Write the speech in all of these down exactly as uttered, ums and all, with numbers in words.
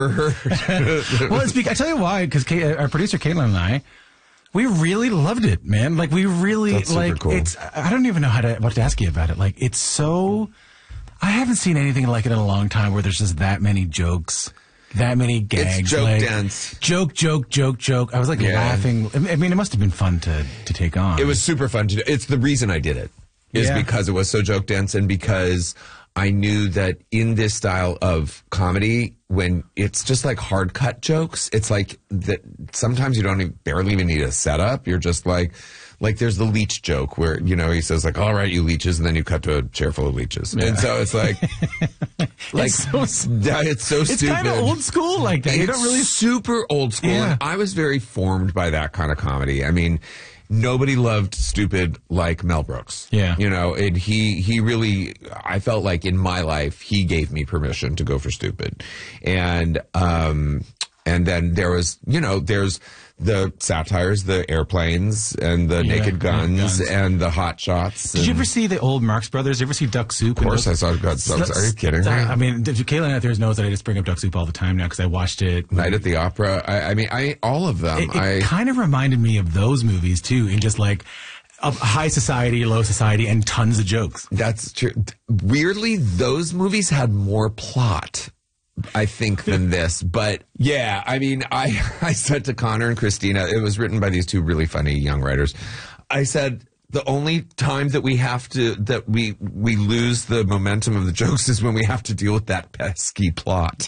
well, it's because, I tell you why, because our producer Caitlin and I, we really loved it, man. Like we really That's like super cool. it's. I don't even know how to what to ask you about it. Like it's so. I haven't seen anything like it in a long time where there's just that many jokes, that many gags. It's joke like, dense. Joke, joke, joke, joke. I was like yeah. laughing. I mean, it must have been fun to to take on. It was super fun to do. It's the reason I did it. Is yeah. because it was so joke dense and because I knew that in this style of comedy, when it's just like hard cut jokes, it's like that sometimes you don't even, barely even need a setup. You're just like, like there's the leech joke where, you know, he says like, all right, you leeches, and then you cut to a chair full of leeches. Yeah. And so it's like, like it's so, it's so it's stupid. It's kind of old school like that. You It's don't really super old school. Yeah. And I was very formed by that kind of comedy. I mean, nobody loved stupid like Mel Brooks. Yeah. You know, and he, he really, I felt like in my life, he gave me permission to go for stupid. And, um, and then there was, you know, there's the satires, the airplanes and the yeah, naked guns, guns and the hot shots. Did you ever see the old Marx Brothers? Did you ever see Duck Soup? Of course I saw Duck Soup. Are you kidding me? I mean, Caitlin out there knows that I just bring up Duck Soup all the time now because I watched it. Night at the Opera. I, I mean, I all of them. It, it I kind of reminded me of those movies too, in just like of high society, low society, and tons of jokes. That's true. Weirdly, those movies had more plot, I think, than this. But yeah, I mean, I, I said to Connor and Christina, it was written by these two really funny young writers. I said, the only time that we have to, that we, we lose the momentum of the jokes is when we have to deal with that pesky plot.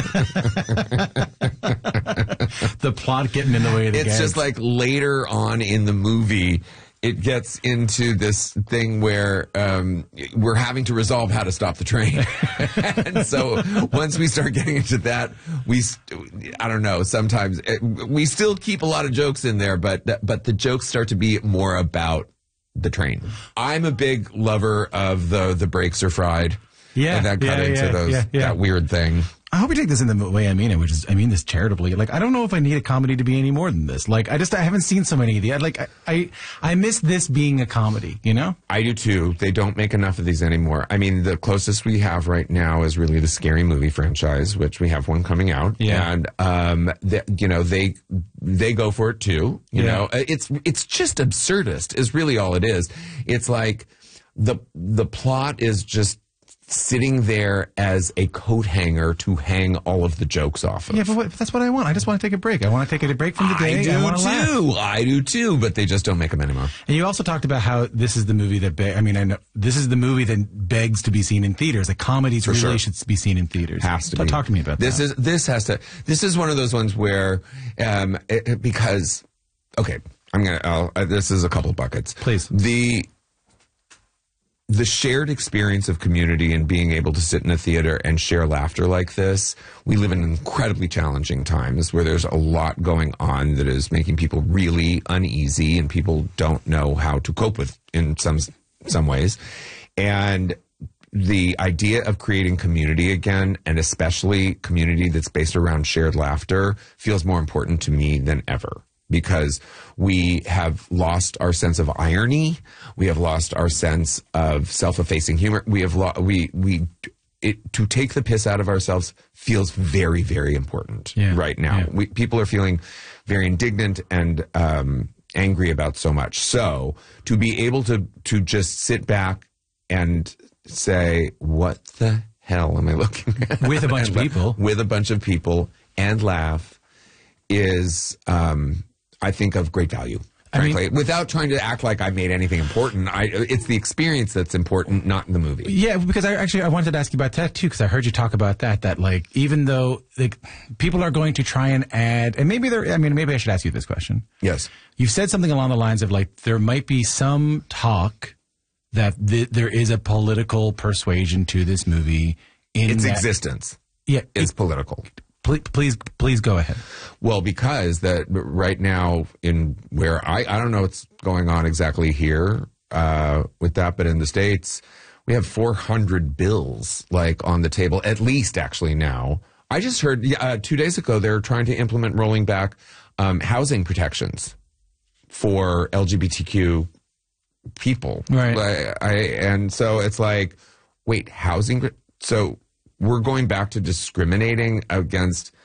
The plot getting in the way of the It's gags. just like later on in the movie, it gets into this thing where um, we're having to resolve how to stop the train. And so once we start getting into that, we, I don't know, sometimes it, we still keep a lot of jokes in there, but, but the jokes start to be more about the train. I'm a big lover of the, the brakes are fried. Yeah. And that cut yeah, into yeah, those, yeah, yeah. that weird thing. I hope you take this in the way I mean it, which is, I mean this charitably. Like, I don't know if I need a comedy to be any more than this. Like, I just, I haven't seen so many of these. Like, I, I, I miss this being a comedy, you know? I do too. They don't make enough of these anymore. I mean, the closest we have right now is really the Scary Movie franchise, which we have one coming out. Yeah. And, um, the, you know, they, they go for it too. You Yeah. know, it's, it's just absurdist is really all it is. It's like the, the plot is just sitting there as a coat hanger to hang all of the jokes off of. Yeah, but, what, but that's what I want. I just want to take a break. I want to take a break from the day. I do I want to too. laugh. I do too, but they just don't make them anymore. And you also talked about how this is the movie that, be- I mean, I know this is the movie that begs to be seen in theaters. Like comedies For really sure. should be seen in theaters. Has to T- be. Talk to me about this that. is this has to this is one of those ones where um it, because okay, I'm gonna I'll, uh, this is a couple buckets. Please. The the shared experience of community and being able to sit in a theater and share laughter like this. We live in incredibly challenging times where there's a lot going on that is making people really uneasy and people don't know how to cope with in some some ways. And the idea of creating community again, and especially community that's based around shared laughter, feels more important to me than ever. Because we have lost our sense of irony, we have lost our sense of self-effacing humor. We have lo- we we it, to take the piss out of ourselves feels very very important Yeah, right now. yeah. We, people are feeling very indignant and um, angry about so much. So to be able to to just sit back and say, "What the hell am I looking at?" With a bunch of people, with a bunch of people, and laugh is. Um, I think of great value, frankly, I mean, without trying to act like I made anything important. I, it's the experience that's important, not the movie. Yeah, because I actually I wanted to ask you about that too, because I heard you talk about that. That like even though like people are going to try and add, and maybe they're. I mean, maybe I should ask you this question. Yes, you've said something along the lines of like there might be some talk that th- there is a political persuasion to this movie. In its that, existence, yeah, is it, political. Please, please, please go ahead. Well, because that right now in where I, I don't know what's going on exactly here uh, with that, but in the States, we have four hundred bills like on the table, at least actually now. I just heard uh, two days ago they're trying to implement rolling back um, housing protections for L G B T Q people. Right. I, I, and so it's like, wait, housing? So we're going back to discriminating against